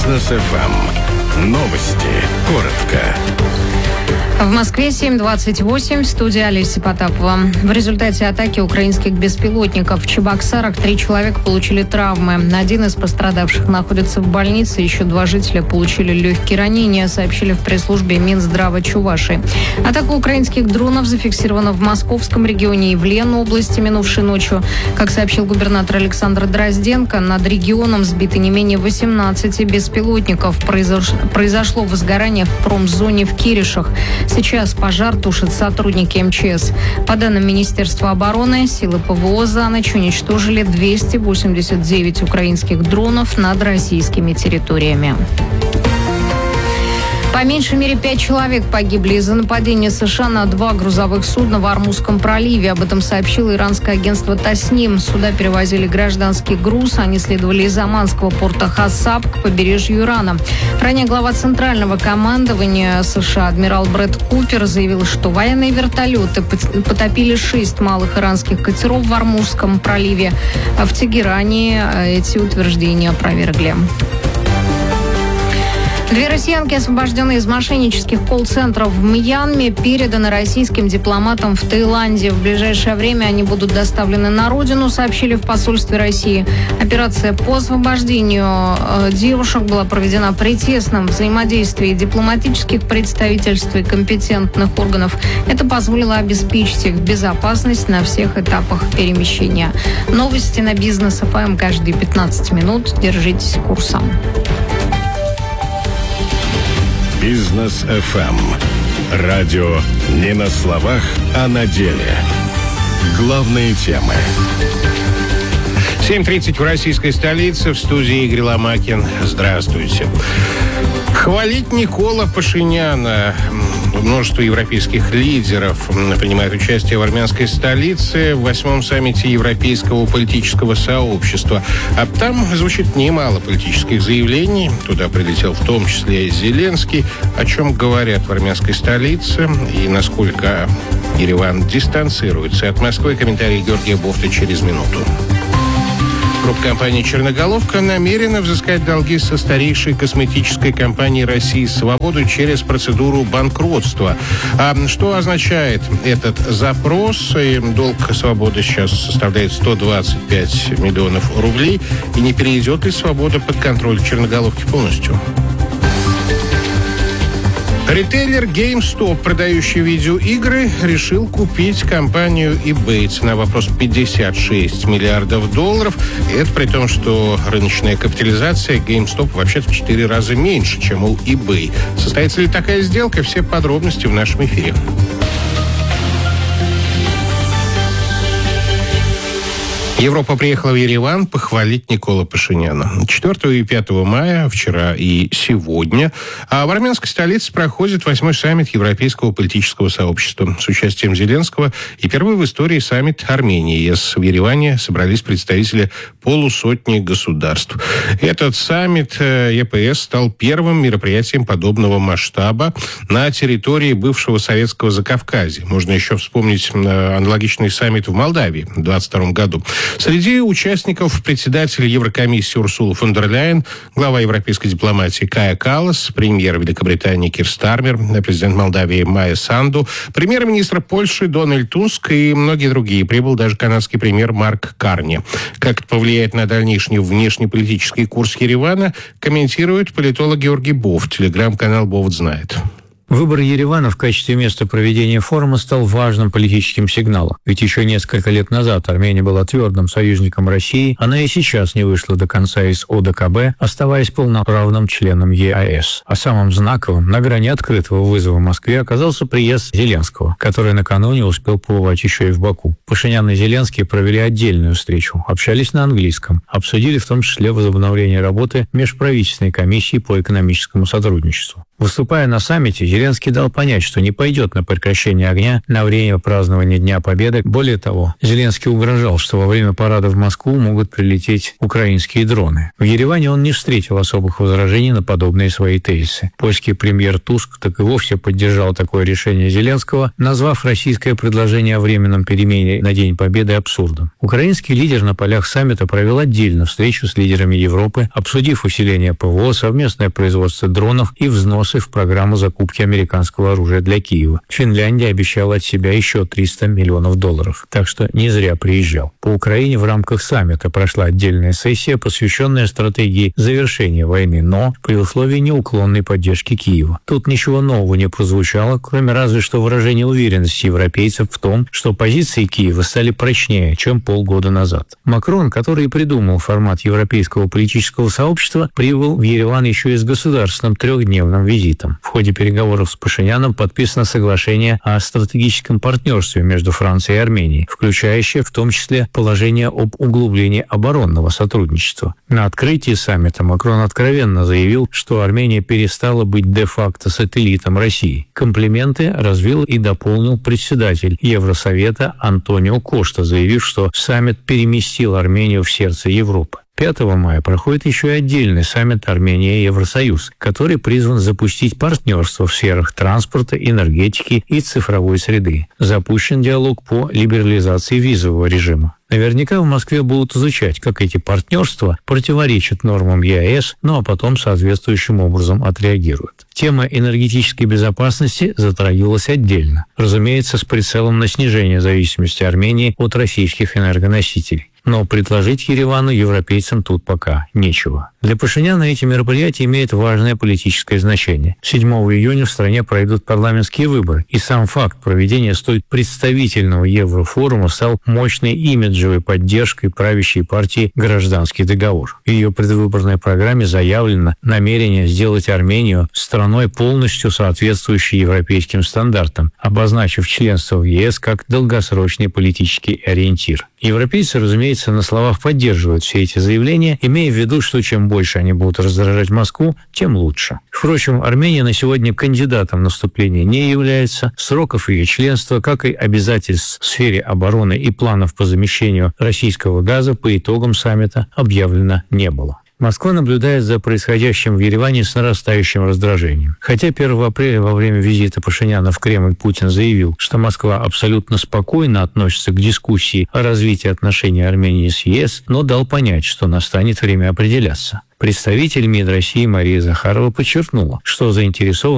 Бизнес ФМ. Новости. Коротко. В Москве 7:28, в студии Олеся Потапова. В результате атаки украинских беспилотников в Чебоксарах 3 человека получили травмы. Один из пострадавших находится в больнице, еще 2 жителя получили легкие ранения, сообщили в пресс-службе Минздрава Чувашии. Атака украинских дронов зафиксирована в Московском регионе и в Ленобласти минувшей ночью. Как сообщил губернатор Александр Дрозденко, над регионом сбиты не менее 18 беспилотников. Произошло возгорание в промзоне в Киришах. Сейчас пожар тушат сотрудники МЧС. По данным Министерства обороны, силы ПВО за ночь уничтожили 289 украинских дронов над российскими территориями. По меньшей мере 5 человек погибли из-за нападения США на 2 грузовых судна в Ормузском проливе. Об этом сообщило иранское агентство Тасним. Суда перевозили гражданский груз. Они следовали из Оманского порта Хасаб к побережью Ирана. Ранее глава Центрального командования США адмирал Брэд Купер заявил, что военные вертолеты потопили 6 малых иранских катеров в Ормузском проливе. В Тегеране эти утверждения опровергли. 2 россиянки, освобожденные из мошеннических колл-центров в Мьянме, переданы российским дипломатам в Таиланде. В ближайшее время они будут доставлены на родину, сообщили в посольстве России. Операция по освобождению девушек была проведена при тесном взаимодействии дипломатических представительств и компетентных органов. Это позволило обеспечить их безопасность на всех этапах перемещения. Новости на Бизнес ФМ каждые 15 минут. Держитесь курса. Бизнес ФМ. Радио не на словах, а на деле. Главные темы. 7:30 в российской столице. В студии Игорь Ломакин. Здравствуйте. Хвалить Никола Пашиняна. Множество европейских лидеров принимают участие в армянской столице в 8-м саммите Европейского политического сообщества. А там звучит немало политических заявлений. Туда прилетел в том числе и Зеленский. О чем говорят в армянской столице и насколько Ереван дистанцируется от Москвы. Комментарий Георгия Бофта через минуту. Группа компании «Черноголовка» намерена взыскать долги со старейшей косметической компании России «Свободу» через процедуру банкротства. А что означает этот запрос? Долг «Свободы» сейчас составляет 125 миллионов рублей. И не перейдет ли «Свобода» под контроль «Черноголовки» полностью? Ритейлер GameStop, продающий видеоигры, решил купить компанию eBay. Цена вопрос $56 миллиардов. И это при том, что рыночная капитализация GameStop вообще-то в 4 раза меньше, чем у eBay. Состоится ли такая сделка? Все подробности в нашем эфире. Европа приехала в Ереван похвалить Никола Пашиняна. 4 и 5 мая, вчера и сегодня, в армянской столице проходит 8-й саммит Европейского политического сообщества с участием Зеленского и первый в истории саммит Армении ЕС. В Ереване собрались представители полусотни государств. Этот саммит ЕПС стал первым мероприятием подобного масштаба на территории бывшего советского Закавказья. Можно еще вспомнить аналогичный саммит в Молдавии в 2022 году. Среди участников председатель Еврокомиссии Урсула фон дер Ляйен, глава европейской дипломатии Кая Каллас, премьер Великобритании Кир Стармер, президент Молдавии Майя Санду, премьер-министр Польши Дональд Туск и многие другие. Прибыл даже канадский премьер Марк Карни. Как это повлияет на дальнейший внешнеполитический курс Еревана, комментирует политолог Георгий Бофт. Телеграм-канал «Бофт знает». Выбор Еревана в качестве места проведения форума стал важным политическим сигналом. Ведь еще несколько лет назад Армения была твердым союзником России, она и сейчас не вышла до конца из ОДКБ, оставаясь полноправным членом ЕАЭС. А самым знаковым, на грани открытого вызова Москве, оказался приезд Зеленского, который накануне успел побывать еще и в Баку. Пашинян и Зеленский провели отдельную встречу, общались на английском, обсудили в том числе возобновление работы межправительственной комиссии по экономическому сотрудничеству. Выступая на саммите, Зеленский дал понять, что не пойдет на прекращение огня на время празднования Дня Победы. Более того, Зеленский угрожал, что во время парада в Москву могут прилететь украинские дроны. В Ереване он не встретил особых возражений на подобные свои тезисы. Польский премьер Туск так и вовсе поддержал такое решение Зеленского, назвав российское предложение о временном перемене на День Победы абсурдом. Украинский лидер на полях саммита провел отдельно встречу с лидерами Европы, обсудив усиление ПВО, совместное производство дронов и взнос в программу закупки американского оружия для Киева. Финляндия обещала от себя еще $300 миллионов, так что не зря приезжал. По Украине в рамках саммита прошла отдельная сессия, посвященная стратегии завершения войны, но при условии неуклонной поддержки Киева. Тут ничего нового не прозвучало, кроме разве что выражения уверенности европейцев в том, что позиции Киева стали прочнее, чем полгода назад. Макрон, который и придумал формат европейского политического сообщества, прибыл в Ереван еще и с государственным трехдневным визитом. В ходе переговоров с Пашиняном подписано соглашение о стратегическом партнерстве между Францией и Арменией, включающее в том числе положение об углублении оборонного сотрудничества. На открытии саммита Макрон откровенно заявил, что Армения перестала быть де-факто сателлитом России. Комплименты развил и дополнил председатель Евросовета Антонио Кошта, заявив, что саммит переместил Армению в сердце Европы. 5 мая проходит еще и отдельный саммит Армения и Евросоюз, который призван запустить партнерство в сферах транспорта, энергетики и цифровой среды. Запущен диалог по либерализации визового режима. Наверняка в Москве будут изучать, как эти партнерства противоречат нормам ЕАЭС, ну а потом соответствующим образом отреагируют. Тема энергетической безопасности затрагивалась отдельно, разумеется, с прицелом на снижение зависимости Армении от российских энергоносителей. Но предложить Еревану европейцам тут пока нечего. Для Пашиняна эти мероприятия имеют важное политическое значение. 7 июня в стране пройдут парламентские выборы, и сам факт проведения столь представительного Еврофорума стал мощной имиджевой поддержкой правящей партии «Гражданский договор». В ее предвыборной программе заявлено намерение сделать Армению страной, полностью соответствующей европейским стандартам, обозначив членство в ЕС как долгосрочный политический ориентир. Европейцы, разумеется, на словах поддерживают все эти заявления, имея в виду, что чем больше они будут раздражать Москву, тем лучше. Впрочем, Армения на сегодня кандидатом на вступление не является. Сроков ее членства, как и обязательств в сфере обороны и планов по замещению российского газа по итогам саммита объявлено не было. Москва наблюдает за происходящим в Ереване с нарастающим раздражением. Хотя 1 апреля во время визита Пашиняна в Кремль Путин заявил, что Москва абсолютно спокойно относится к дискуссии о развитии отношений Армении с ЕС, но дал понять, что настанет время определяться. Представитель МИД России Мария Захарова подчеркнула, что заинтересован